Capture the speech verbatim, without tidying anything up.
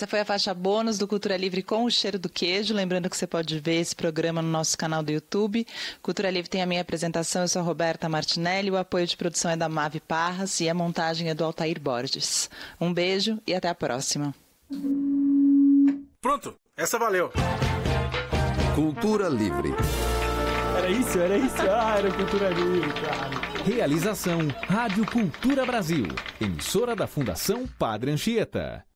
Essa foi a faixa bônus do Cultura Livre com o cheiro do queijo. Lembrando que você pode ver esse programa no nosso canal do YouTube. Cultura Livre tem a minha apresentação, eu sou a Roberta Martinelli, o apoio de produção é da Mavi Parras e a montagem é do Altair Borges. Um beijo e até a próxima. Pronto, essa valeu. Cultura Livre. Era isso, era isso. Ah, era Cultura Livre, claro. Realização Rádio Cultura Brasil, emissora da Fundação Padre Anchieta.